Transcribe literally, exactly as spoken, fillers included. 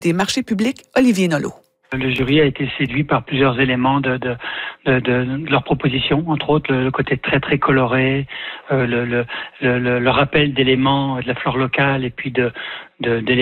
des marchés publics, Olivier Nolot. Le jury a été séduit par plusieurs éléments de, de, de, de, de leur proposition, entre autres le, le côté très très coloré, euh, le, le, le, le rappel d'éléments de la flore locale et puis de, de, d'éléments